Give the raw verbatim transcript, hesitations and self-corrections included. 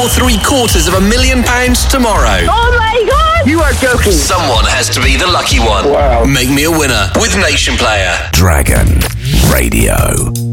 draw three quarters of a million pounds tomorrow. Oh my God! You are joking. Someone has to be the lucky one. Wow. Make me a winner with Nation Player. Dragon Radio.